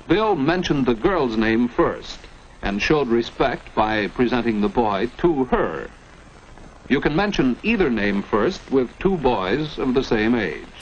Bill mentioned the girl's name first and showed respect by presenting the boy to her. You can mention either name first with two boys of the same age.